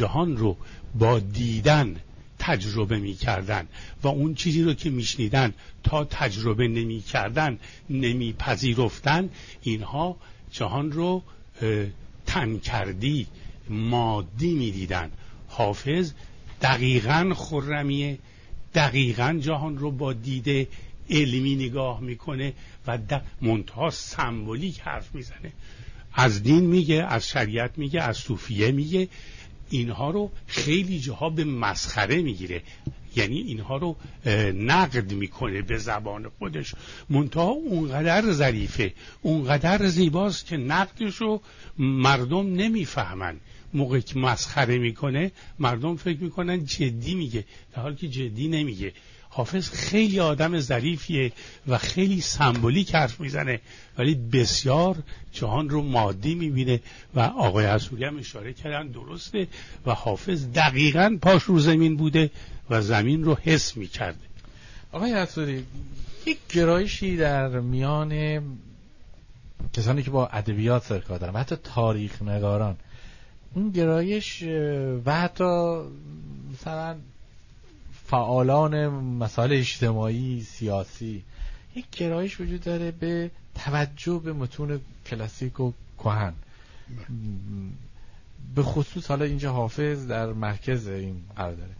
جهان رو با دیدن تجربه می‌کردن و اون چیزی رو که می‌شنیدن تا تجربه نمی‌کردن نمی‌پذیرفتن، اینها جهان رو تن کردی مادی می‌دیدن. حافظ دقیقاً خرمیه، دقیقاً جهان رو با دیده علمی نگاه میکنه و منتها سمبولیک حرف میزنه. از دین میگه، از شریعت میگه، از صوفیه میگه، اینها رو خیلی جاها به مسخره میگیره، یعنی اینها رو نقد میکنه به زبان خودش، منتها اونقدر ظریفه، اونقدر زیباست که نقدش رو مردم نمیفهمن. موقعی که مسخره میکنه مردم فکر میکنن جدی میگه، در حالی که جدی نمیگه. حافظ خیلی آدم ظریفیه و خیلی سمبولیک حرف میزنه، ولی بسیار جهان رو مادی میبینه و آقای حصوری هم اشاره کردن درسته و حافظ دقیقاً پاش رو زمین بوده و زمین رو حس میکرده. آقای حصوری، یک گرایشی در میان کسانی که با ادبیات سر کار دارن و حتی تاریخ نگاران، اون گرایش و حتی مثلا فعالان مسائل اجتماعی سیاسی، یک گرایش وجود داره به توجه به متون کلاسیک و کهن، به خصوص حالا اینجا حافظ در مرکز این قرار داره.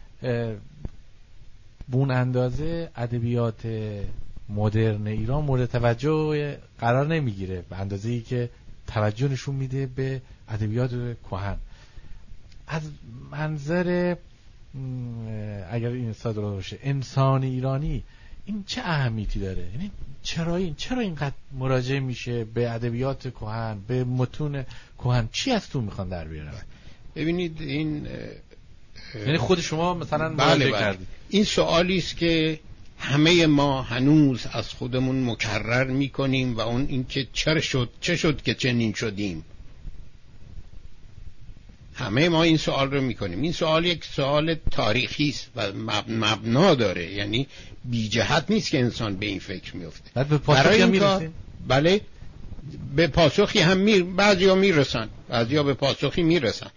به اون اندازه ادبیات مدرن ایران مورد توجه قرار نمیگیره به اندازه‌ای که توجه نشون میده به ادبیات کهن. از منظر اگر این استاد رو باشه انسان ایرانی این چه اهمیتی داره؟ یعنی چرا اینقدر مراجعه میشه به ادبیات کهن، به متون کهن؟ چی از تو میخوان در بیارن؟ ببینید این یعنی خود شما مثلا مراجعه کردید، این سوالی است که همه ما هنوز از خودمون مکرر میکنیم و اون این که چه شد که چنین شدیم. همه ما این سوال رو میکنیم. این سوال یک سوال تاریخی است و مبنا داره، یعنی بی جهت نیست که انسان به این فکر میفته. بعد به پاسخی هم میرسیم؟ بله، به پاسخی هم بعضیا میرسن، بعضیا به پاسخی میرسن.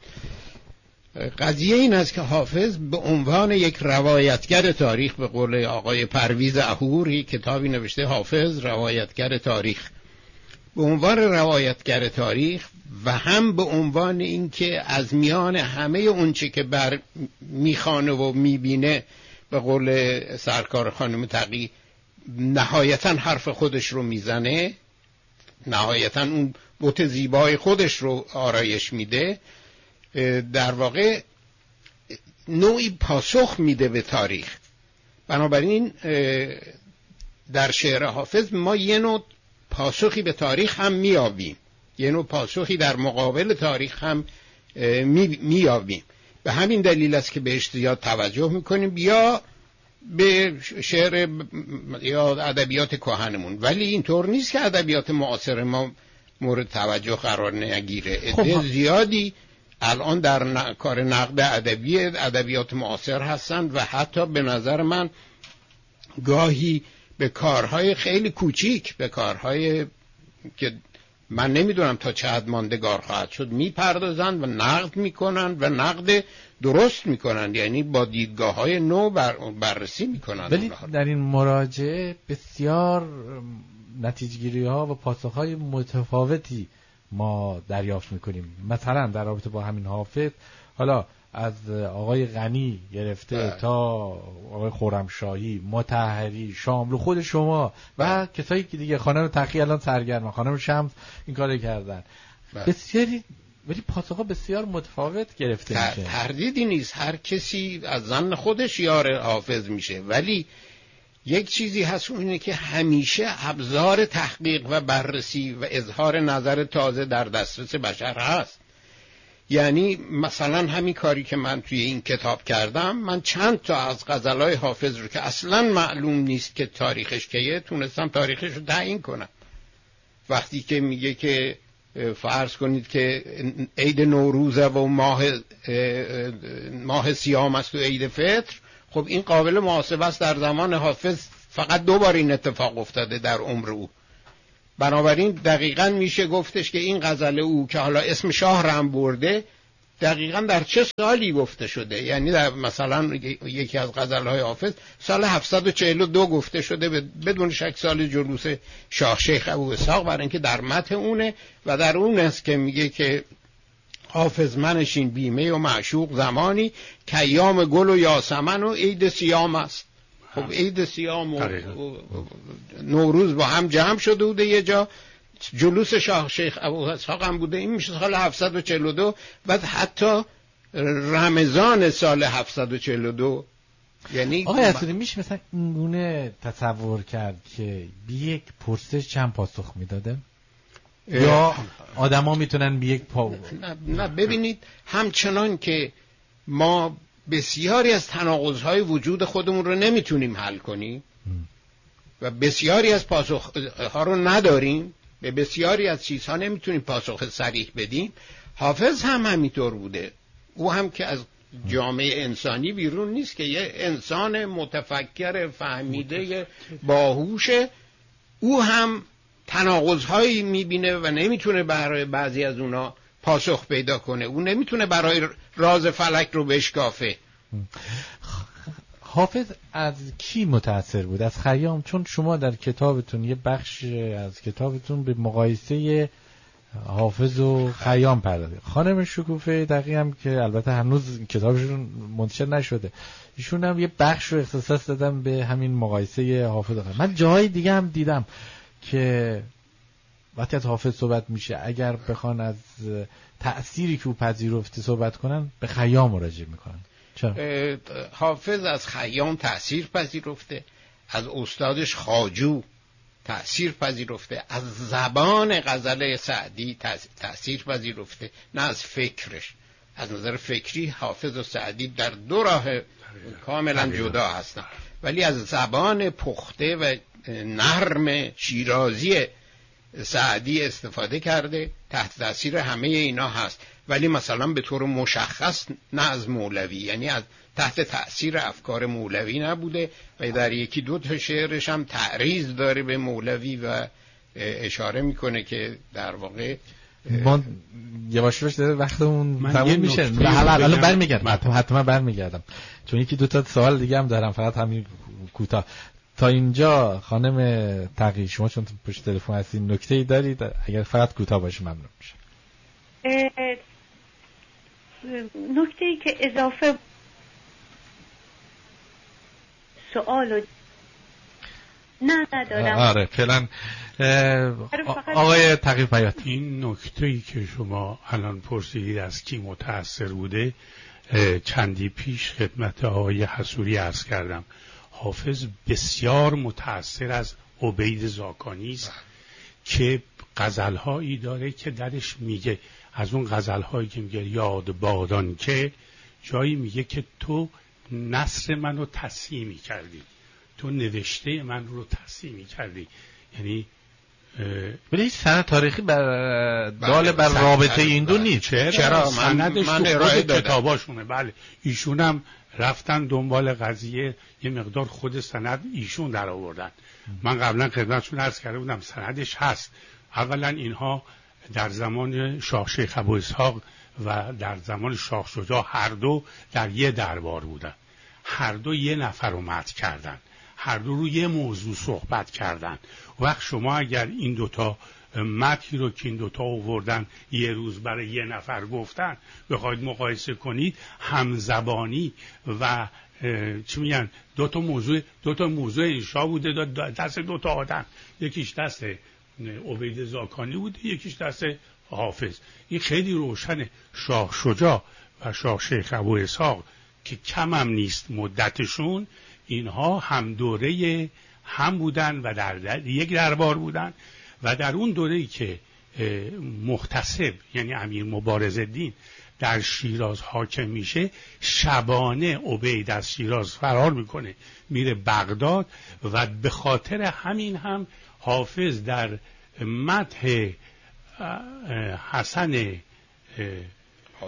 قضیه این است که حافظ به عنوان یک روایتگر تاریخ، به قول آقای پرویز اهور کتابی نوشته حافظ روایتگر تاریخ، به عنوان روایتگر تاریخ و هم به عنوان اینکه از میان همه اونچه که بر میخوانه و میبینه، به قول سرکار خانم تقی، نهایتا حرف خودش رو میزنه، نهایتا اون بت زیبای خودش رو آرایش میده، در واقع نوعی پاسخ میده به تاریخ. بنابراین در شعر حافظ ما یه نوع پاسخی به تاریخ هم میابیم، یه نوع پاسخی در مقابل تاریخ هم میابیم. به همین دلیل است که بهش زیاد توجه میکنیم، یا به شعر یا ادبیات کهنمون. ولی اینطور نیست که ادبیات معاصر ما مورد توجه قرار نگیره. عده زیادی الان در کار نقد ادبی ادبیات معاصر هستند و حتی به نظر من گاهی به کارهای خیلی کوچیک، به کارهای که من نمیدونم تا چه حد ماندگار خواهد شد، میپردازند و نقد میکنند و نقد درست میکنند، یعنی با دیدگاه‌های نو بررسی میکنند. ولی در این مراجعه بسیار نتیجه‌گیری‌ها و پاسخ‌های متفاوتی ما دریافت میکنیم. مثلا در رابطه با همین حافظ، حالا از آقای غنی گرفته تا آقای خرمشاهی، مطهری، شاملو، خود شما و کسایی که دیگه، خانم تقی الان سرگرم، خانم شمس این کارو کردن، بسیاری، ولی پاسخها بسیار متفاوت گرفته میشه. تردیدی نیست، هر کسی از ظن خودش یار حافظ میشه، ولی یک چیزی هست، اونه که همیشه ابزار تحقیق و بررسی و اظهار نظر تازه در دسترس بشر هست. یعنی مثلا همین کاری که من توی این کتاب کردم، من چند تا از غزلهای حافظ رو که اصلا معلوم نیست که تاریخش کیه، تونستم تاریخش رو تعیین کنم. وقتی که میگه که فرض کنید که عید نوروزه و ماه سیام است و عید فطر، خب این قابل محاسبه است. در زمان حافظ فقط 2 بار این اتفاق افتاده در عمر او. بنابراین دقیقاً میشه گفتش که این غزل او که حالا اسم شاه را هم برده، دقیقاً در چه سالی گفته شده. یعنی در مثلا یکی از غزل‌های حافظ سال 742 گفته شده، بدون شک سال جلوس شاه شیخ ابو اسحاق، برای اینکه در متن اونه و در اون است که میگه که حافظ منشین بیمه و معشوق زمانی که ایام گل و یاسمن و عید سیام است. خب عید سیام و نوروز با هم جمع شده بوده یه جا، جلوس شاه شیخ ابو اسحاق هم بوده، این میشه سال 742. بعد حتی رمضان سال 742. یعنی آقای حسونی میشه مثلا اینگونه تصور کرد که بی یک پرسش چند پاسخ میداده؟ یا آدما میتونن بی یک نه ببینید، همچنان که ما بسیاری از تناقض‌های وجود خودمون رو نمیتونیم حل کنیم و بسیاری از پاسخ‌ها رو نداریم، به بسیاری از چیزها نمیتونیم پاسخ صریح بدیم، حافظ هم همینطور بوده. او هم که از جامعه انسانی بیرون نیست، که یه انسان متفکر فهمیده باهوشه، او هم تناقض‌هایی میبینه و نمیتونه برای بعضی از اونا پاسخ پیدا کنه. او نمیتونه برای راز فلک رو بشکافه. حافظ از کی متأثر بود؟ از خیام؟ چون شما در کتابتون یه بخش از کتابتون به مقایسه حافظ و خیام پرداختید. خانم شکوفه دقیقی هم که البته هنوز کتابشون منتشر نشده، ایشون هم یه بخش رو اختصاص دادم به همین مقایسه حافظ و خیام. من جاهای دیگه هم دیدم که وقتی از حافظ صحبت میشه اگر بخوان از تأثیری که او پذیرفته صحبت کنن به خیام مراجعه میکنن. چرا؟ حافظ از خیام تأثیر پذیرفته، از استادش خواجو تأثیر پذیرفته، از زبان غزل سعدی تأثیر پذیرفته، نه از فکرش. از نظر فکری حافظ و سعدی در دو راه کاملا جدا هستن، ولی از زبان پخته و نرم شیرازی سعدی استفاده کرده، تحت تأثیر همه اینا هست. ولی مثلا به طور مشخص نه از مولوی، یعنی از تحت تأثیر افکار مولوی نبوده و در یکی دو تا شعرش هم تعریض داره به مولوی و اشاره میکنه که در واقع ما یواش یواش داره وقتمون تموم میشه. حالا برمیگردم، حتما برمیگردم، چون یکی دو تا سوال دیگه هم دارم، فقط همین کوتاه. تا اینجا خانم تقی، شما چون پشت تلفن هستین نکته‌ای دارید؟ اگر فقط کوتاه باشه ممنون میشه. نکته‌ای که اضافه سوالو ندارم. آره فعلا آقای تقی بیات، این نکته‌ای که شما الان پرسیدید از کی متأثر بوده، چندی پیش خدمت آقای حسوری عرض کردم. حافظ بسیار متأثر از عبید زاکانی است که غزل‌هایی داره که درش میگه، از اون غزل‌هایی که میگه یاد بادان که جایی میگه که تو نثر منو تصحیح کردی، تو نوشته من رو تصحیح کردی. یعنی ولی سند تاریخی دال بر رابطه این دو نیست. چرا؟ سندش تو خود کتاباشونه. بله، ایشون هم رفتن دنبال قضیه، یه مقدار خود سند ایشون در آوردن. من قبلا خدمتتون عرض کرده بودم سندش هست. اولا اینها در زمان شاه شیخ ابو اسحاق و در زمان شاه شجاع هر دو در یه دربار بودن، هر دو یه نفر رو متن کردن، هر دو رو یه موضوع صحبت کردن. وقت شما اگر این دوتا متنی رو که این دوتا آوردن یه روز برای یه نفر گفتن بخواید مقایسه کنید، همزبانی و چی میگن دوتا موضوع انشا بوده دست دوتا آدم، یکیش دست عبید زاکانی بوده، یکیش دست حافظ. این خیلی روشنه. شاه شجاع و شاه شیخ ابو اسحاق که کم هم نیست مدتشون، اینها هم دوره هم بودن و در یک دربار بودن. و در اون دوره‌ای که محتسب یعنی امیر مبارزالدین در شیراز حاکم میشه، شبانه عبید از شیراز فرار میکنه میره بغداد و به خاطر همین هم حافظ در مدح حسن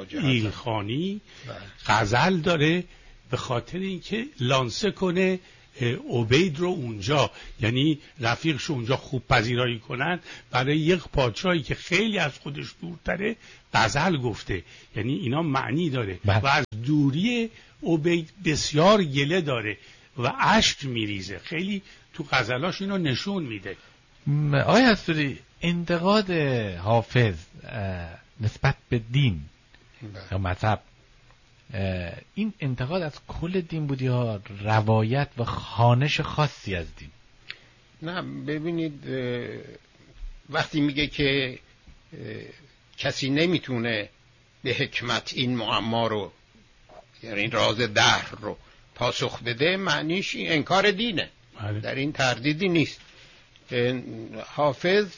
ایلخانی غزل داره، به خاطر اینکه لانسه کنه عبید رو اونجا، یعنی رفیقش اونجا خوب پذیرایی کنند، برای یک پادشاهی که خیلی از خودش دورتره غزل گفته. یعنی اینا معنی داره و از دوری عبید بسیار گله داره و اشک میریزه. خیلی تو غزلاش اینو نشون میده. آقای حضوری، انتقاد حافظ نسبت به دین یا مذهب، این انتقاد از کل دین بود یا روایت و خوانش خاصی از دین؟ نه ببینید، وقتی میگه که کسی نمیتونه به حکمت این معما رو، یعنی این راز دهر رو پاسخ بده، معنیش این انکار دینه. در این تردیدی نیست. حافظ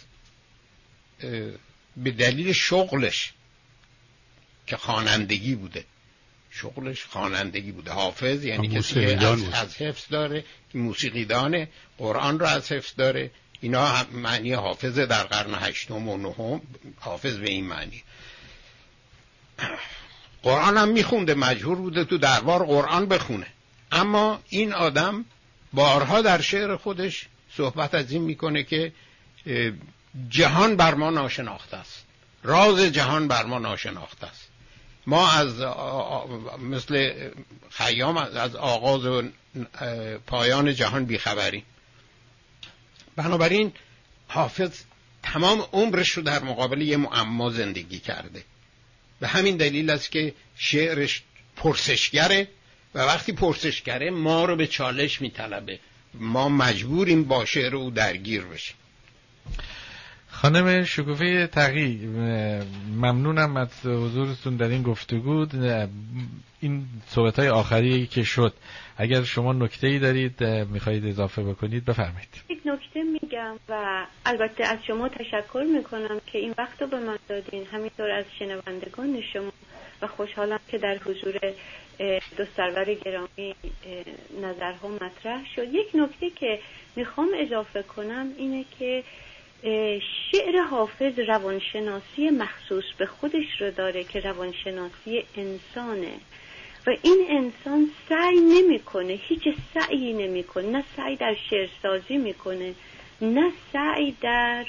به دلیل شغلش که خوانندگی بوده، شغلش خوانندگی بوده. حافظ یعنی کسی از حفظ داره، موسیقیدان قرآن رو از حفظ داره. اینا معنی حافظ در قرن 8 و 9. حافظ به این معنی. قرآن هم میخونده، مجبور بوده تو دربار قرآن بخونه. اما این آدم بارها در شعر خودش صحبت از این میکنه که جهان بر ما ناشناخته است، راز جهان بر ما ناشناخته است. ما از مثل خیام از آغاز و پایان جهان بیخبریم. بنابراین حافظ تمام عمرش رو در مقابل یه معما زندگی کرده. به همین دلیل است که شعرش پرسشگره و وقتی پرسشگره ما رو به چالش میطلبه. ما مجبوریم با شعر او درگیر بشیم. خانم شکوفه تقی، ممنونم از حضورتون در این گفتگو. این صحبت‌های آخری که شد، اگر شما نکته‌ای دارید می‌خواهید اضافه بکنید بفرمایید. یک نکته میگم و البته از شما تشکر میکنم که این وقت رو به من دادین، همینطور از شنوندگان شما، و خوشحالم که در حضور دو سرور گرامی نظرها مطرح شد. یک نکته که میخوام اضافه کنم اینه که شعر حافظ روانشناسی مخصوص به خودش رو داره که روانشناسی انسانه و این انسان سعی نمیکنه، هیچ سعی نمیکنه، نه سعی در شعرسازی میکنه، نه سعی در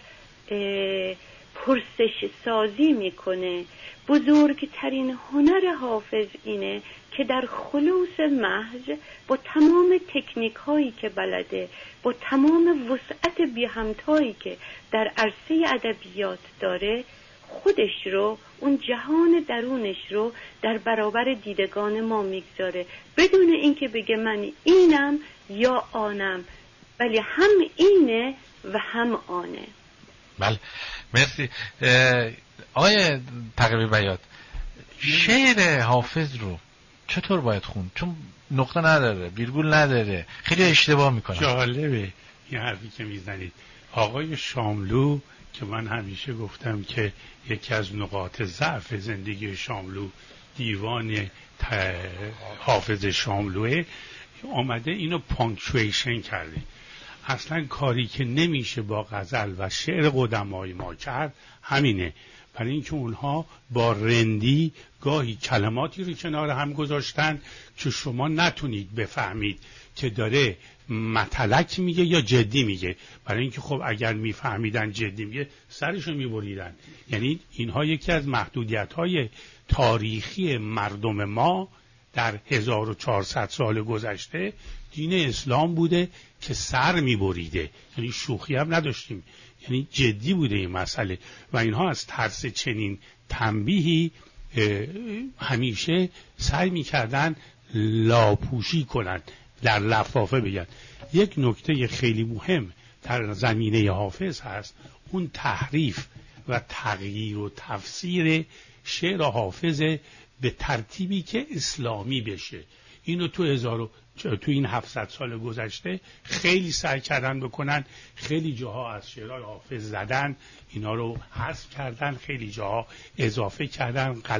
پرسش سازی میکنه. بزرگترین هنر حافظ اینه که در خلوص محض با تمام تکنیک هایی که بلده، با تمام وسعت بی همتایی که در عرصه ادبیات داره، خودش رو، اون جهان درونش رو در برابر دیدگان ما میگذاره، بدون اینکه بگه من اینم یا آنم، ولی هم اینه و هم آنه. بله، مرسی. آقای تقوی بیات، شعر حافظ رو چطور باید خوند؟ چون نقطه نداره، ویرگول نداره، خیلی اشتباه میکنه. جالبه این حرفی که میزنید. آقای شاملو که من همیشه گفتم که یکی از نقاط ضعف زندگی شاملو دیوان حافظ شاملوه، آمده اینو پانکچویشن کرده. اصلا کاری که نمیشه با غزل و شعر قدمای ما کرد همینه، برای اینکه اونها با رندی گاهی کلماتی رو کنار هم گذاشتن که شما نتونید بفهمید که داره متلک میگه یا جدی میگه. برای اینکه خب اگر میفهمیدن جدی میگه سرشو میبریدن. یعنی اینها یکی از محدودیت‌های تاریخی مردم ما در 1400 سال گذشته دین اسلام بوده که سر میبریده، یعنی شوخی هم نداشتیم، یعنی جدی بوده این مسئله. و اینها از ترس چنین تنبیهی همیشه سعی میکردن لاپوشی کنند، در لفافه بگن. یک نکته خیلی مهم در زمینه حافظ هست، اون تحریف و تغییر و تفسیر شعر حافظ به ترتیبی که اسلامی بشه. اینو تو این 700 سال گذشته خیلی سعی کردن بکنن، خیلی جاها از شعرهای حافظ زدن، اینا رو حذف کردن، خیلی جاها اضافه کردن، غلط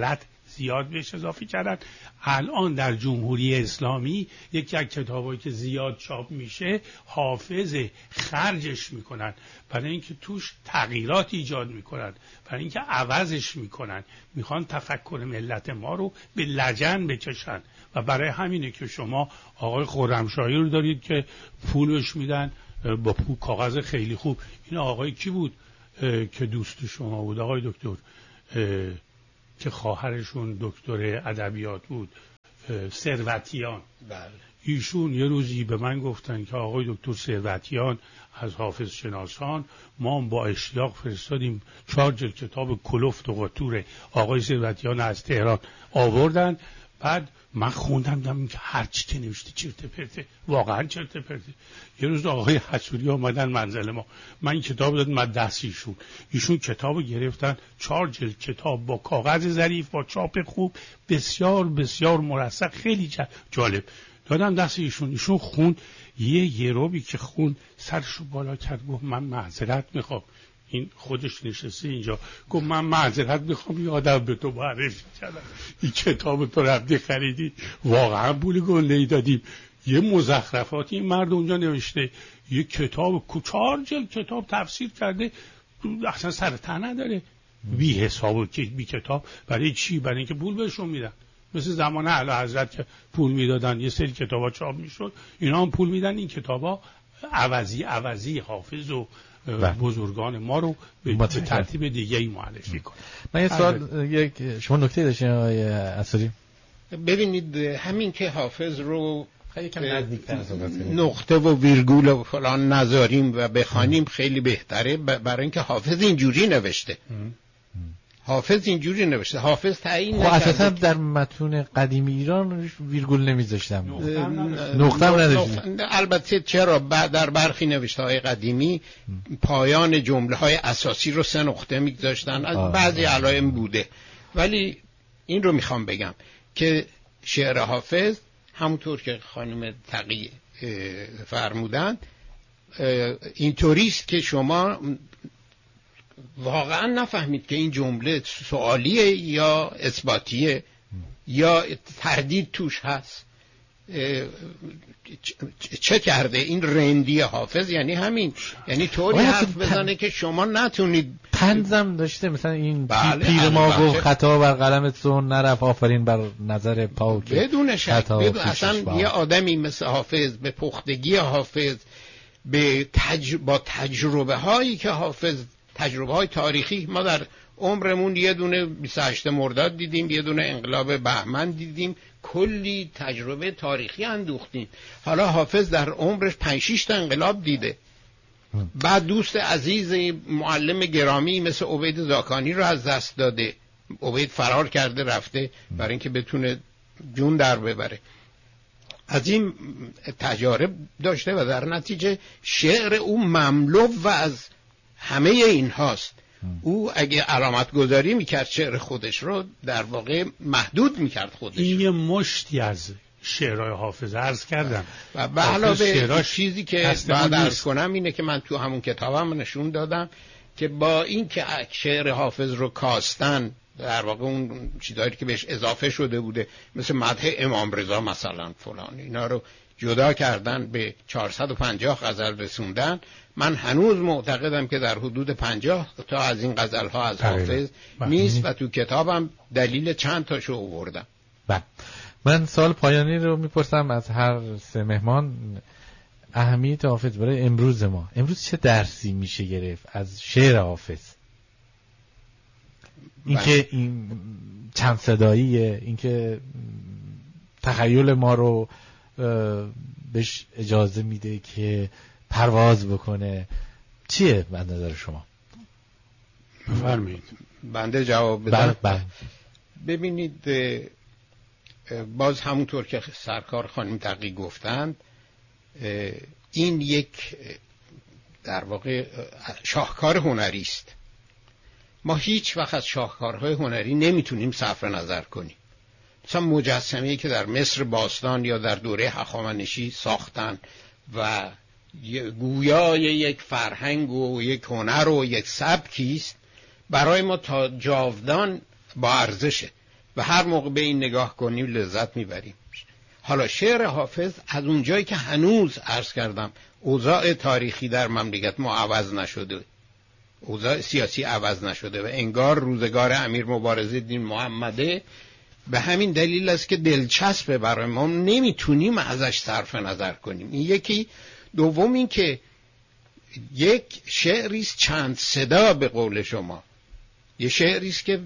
زیاد بهش اضافه کردن. الان در جمهوری اسلامی یکی از کتابایی که زیاد چاپ میشه حافظ خرجش میکنن برای اینکه توش تغییرات ایجاد میکنن، برای اینکه عوضش میکنن، میخوان تفکر ملت ما رو به لجن بکشن و برای همینه که شما آقای خرمشاهی رو دارید که پولش میدن با کاغذ خیلی خوب. این آقای کی بود که دوست شما بود؟ آقای دکتر که خواهرشون دکتر ادبیات بود، ثروتیان. بله. ایشون یه روزی به من گفتن که آقای دکتر ثروتیان از حافظ شناسان ما با اشتیاق فرستادیم 4 جلد کتاب کلفت و قطور آقای ثروتیان از تهران آوردن. بعد من خوندم دیدم که هر چی که نوشته چرت پرته، واقعا چرت پرته. یه روز آقای حسوری آمدن منزل ما، من این کتاب دادم من دست ایشون کتابو گرفتن 4 جلد کتاب با کاغذ ظریف با چاپ خوب بسیار بسیار مرصع، خیلی جالب دادم دست ایشون خوند. یه روبی که خوند سرشو بالا کرد گفت من معذرت میخوام. این خودش نشسته اینجا گفت من معذرت میخوام یادم به تو معرفی کردم این کتاب تو رفتی خریدی، واقعا پول گله‌ای دادیم. یه مزخرفاتی این مرد اونجا نوشته، یه کتاب 4 جلد کتاب تفسیر کرده، اصلا سر ته نداره، بی حساب بی کتاب. برای چی؟ برای اینکه پول بهشون میدن. مثل زمان اعلیحضرت که پول میدادن یه سری کتابا چاپ میشد، اینا هم پول میدن این کتابا عوضی حافظ و بزرگان ما رو به ترتیب دیگه ای معرفی کنه. من یه سوال، شما نکته داشتین آقای اسدی؟ ببینید همین که حافظ رو نقطه و ویرگول و فلان نذاریم و بخوانیم خیلی بهتره، برای اینکه حافظ اینجوری نوشته. حافظ تعیین نکرده. اساسا در متون قدیم ایران ویرگول نمیذاشتم، نقطه هم نداشتم. البته چرا در برخی نوشته‌های قدیمی پایان جمله‌های اساسی رو 3 نقطه میگذاشتن، از بعضی علائم بوده. ولی این رو میخوام بگم که شعر حافظ همونطور که خانم تقی فرمودن اینطوریست که شما واقعا نفهمید که این جمله سوالیه یا اثباتیه یا تردید توش هست. چه کرده این رندی حافظ؟ یعنی همین، یعنی طوری حرف بزنه که شما نتونید. طنزم داشته مثلا این پیر ما گفت خطا بر قلم تو نرفت آفرین بر نظر پاک بدون شک. اصلا یه آدمی مثل حافظ به پختگی حافظ با تجربه هایی که حافظ، تجربه های تاریخی، ما در عمرمون یه دونه 28 مرداد دیدیم، یه دونه انقلاب بهمن دیدیم، کلی تجربه تاریخی اندوختیم. حالا حافظ در عمرش 5-6 تا انقلاب دیده. بعد دوست عزیز معلم گرامی مثل عبید زاکانی رو از دست داده. عبید فرار کرده رفته برای اینکه بتونه جون در ببره. از این تجارب داشته و در نتیجه شعر او مملو و از همه این هاست. او اگه علامت گذاری میکرد شعر خودش رو در واقع محدود میکرد خودش. این یه مشتی از شعرهای حافظ عرض کردم و به علاوه چیزی که بعد عرض کنم اینه که من تو همون کتابم نشون دادم که با این که شعر حافظ رو کاستن، در واقع اون چیزایی که بهش اضافه شده بوده مثل مدح امام رضا مثلا فلان، اینا رو جدا کردن به 450 غزل رسوندن. من هنوز معتقدم که در حدود 50 تا از این غزل ها از حافظ نیست و تو کتابم دلیل چند تاشو آوردم. من سوال پایانی رو میپرسم از هر 3 مهمان. اهمیت حافظ برای امروز ما، امروز چه درسی میشه گرفت از شعر حافظ؟ اینکه این چند صداییه، اینکه تخیل ما رو بهش اجازه میده که پرواز بکنه، چیه به نظر شما؟ بفرمایید. بنده جواب بدم. ببینید باز همونطور که سرکار خانم تقی گفتند، این یک در واقع شاهکار هنری است. ما هیچ وقت از شاهکارهای هنری نمیتونیم صرف نظر کنیم. مثلا مجسمه‌ای که در مصر باستان یا در دوره هخامنشی ساختن و گویای یک فرهنگ و یک هنر و یک سبکی است، برای ما تا جاودان با ارزشه. و هر موقع به این نگاه کنیم لذت میبریم. حالا شعر حافظ از اونجایی که هنوز عرض کردم اوضاع تاریخی در مملکت ما عوض نشده، اوضاع سیاسی عوض نشده و انگار روزگار امیر مبارزالدین محمده، به همین دلیل است که دلچسبه برای ما، نمیتونیم ازش صرف نظر کنیم. این یکی. دوم این که یک شعریست چند صدا، به قول شما یه شعریست که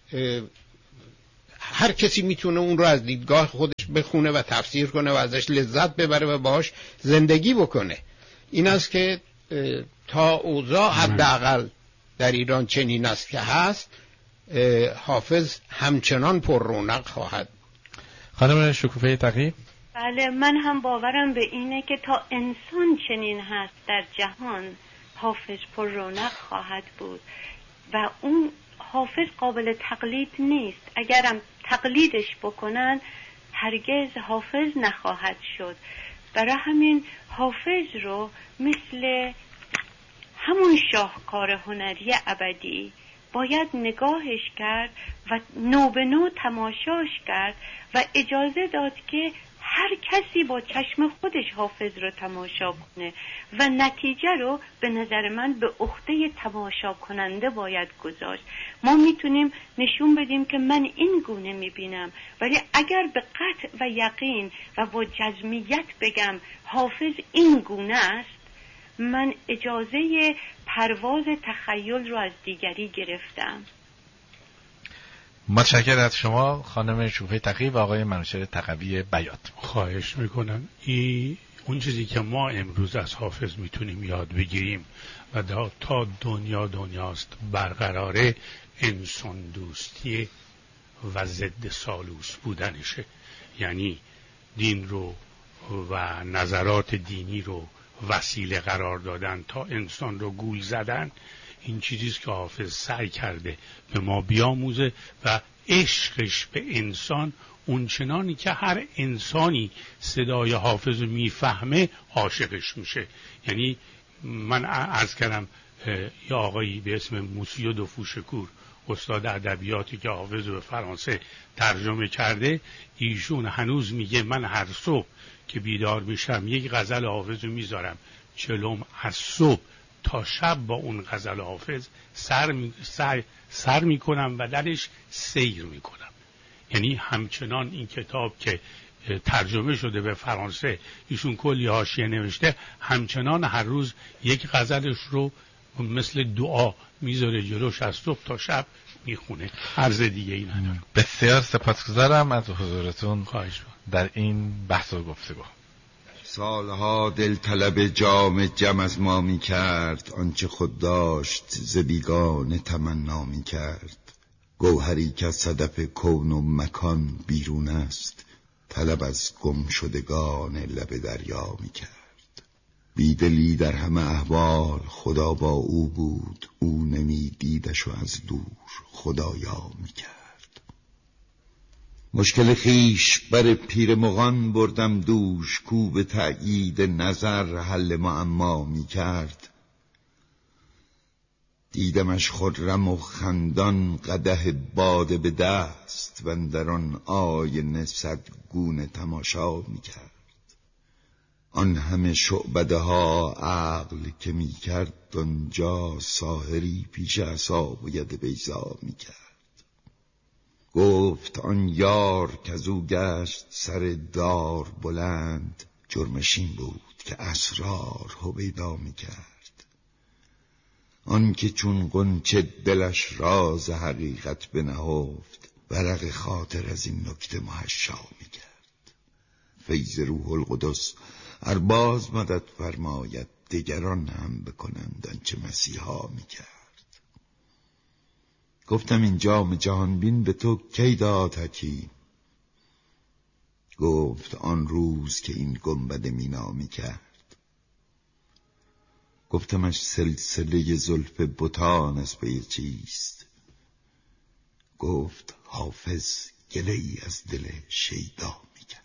هر کسی میتونه اون رو از دیدگاه خودش بخونه و تفسیر کنه و ازش لذت ببره و باهاش زندگی بکنه. این است که تا اوضاع حداقل در ایران چنین است که هست، حافظ همچنان پر رونق خواهد. خانم شکوفه تقی؟ بله، من هم باورم به اینه که تا انسان چنین هست در جهان، حافظ پر رونق خواهد بود و اون حافظ قابل تقلید نیست. اگرم تقلیدش بکنن هرگز حافظ نخواهد شد. برای همین حافظ رو مثل همون شاهکار هنری ابدی باید نگاهش کرد و نو به نو تماشاش کرد و اجازه داد که هر کسی با چشم خودش حافظ رو تماشا کنه و نتیجه رو به نظر من به عهده تماشا کننده باید گذاشت. ما میتونیم نشون بدیم که من این گونه میبینم، ولی اگر به قطع و یقین و با جزمیت بگم حافظ این گونه است، من اجازه پرواز تخیل رو از دیگری گرفتم. متشکرم از شما خانم شکوفه تقی و آقای منوچهر تقوی بیات. خواهش میکنم. اون چیزی که ما امروز از حافظ میتونیم یاد بگیریم و تا دنیاست برقراره، انسان دوستی و ضد سالوس بودنشه. یعنی دین رو و نظرات دینی رو وسیله قرار دادن تا انسان رو گول زدن. این چیزیست که حافظ سعی کرده به ما بیاموزه و عشقش به انسان اونچنانی که هر انسانی صدای حافظ رو میفهمه عاشقش میشه. یعنی من عرض کردم یه آقایی به اسم موسیو دو فوشکور، استاد ادبیاتی که حافظ رو به فرانسه ترجمه کرده، ایشون هنوز میگه من هر صبح که بیدار میشم یک غزل حافظ رو میذارم چلوم، از صبح تا شب با اون غزل حافظ سر میکنم و درش سیر میکنم. یعنی همچنان این کتاب که ترجمه شده به فرانسه، ایشون کلی حاشیه نوشته، همچنان هر روز یک غزلش رو مثل دعا میذاره جلوش، از صبح تا شب میخونه. عرض دیگه این ندارم. بسیار سپاسگزارم از حضورتون خواهش در این بحث و گفتگو. سالها دل طلب جام جم از ما می کرد، آنچه خود داشت ز بیگانه تمنا می کرد. گوهری که از صدف کون و مکان بیرون است، طلب از گم شدگان لب دریا می کرد. بیدلی در همه احوال خدا با او بود، او نمی دیدش و از دور خدایا می کرد. مشکل خیش بر پیر مغان بردم دوش، کو به تأیید نظر حل معما می کرد. دیدمش خرم و خندان قدح باده به دست، و اندر آن آینه صد گونه تماشا می کرد. آن همه شعبده ها عقل که می کرد آنجا، ساحری پیش عصا و ید بیضا می کرد. گفت آن یار که از او گشت سر دار بلند، جرمش این بود که اسرار هویدا می کرد. آن که چون غنچه دلش راز حقیقت بنهفت، ورق خاطر از این نکته محشا می کرد. فیض روح القدس ارباز مدد فرماید، دیگران هم بکنند آنچه مسیحا می کرد. گفتم این جام جهان بین به تو کی داد حکیم؟ گفت آن روز که این گنبد مینا می کرد. گفتمش سلسله زلف بتان از پی چیست؟ گفت حافظ گله ای از دل شیدا می کرد.